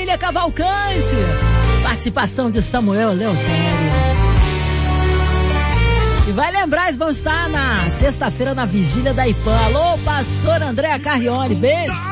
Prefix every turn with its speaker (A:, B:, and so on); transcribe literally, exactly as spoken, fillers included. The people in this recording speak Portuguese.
A: família Cavalcante. Participação de Samuel Leotério. E vai lembrar, eles vão estar na sexta-feira na vigília da I P A M. Alô, pastor André Carrione, beijo.